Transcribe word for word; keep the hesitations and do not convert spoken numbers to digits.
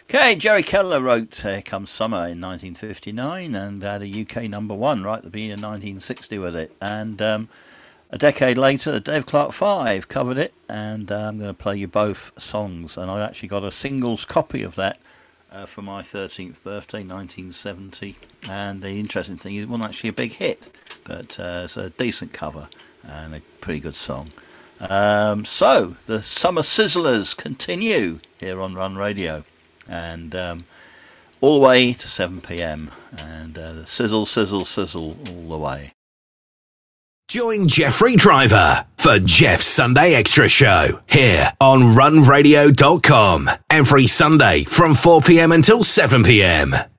Okay, Jerry Keller wrote Here Comes Summer in nineteen fifty-nine and had a U K number one right at the beginning of nineteen sixty with it. And um, a decade later, the Dave Clark Five covered it, and uh, I'm going to play you both songs. And I actually got a singles copy of that uh, for my thirteenth birthday, nineteen seventy. And the interesting thing is it wasn't actually a big hit, but uh, it's a decent cover and a pretty good song. Um, so, the Summer Sizzlers continue here on Run Radio. And um, all the way to seven p.m. and uh, sizzle, sizzle, sizzle all the way. Join Jeffrey Driver for Jeff's Sunday Extra Show here on run radio dot com every Sunday from four p.m. until seven p.m.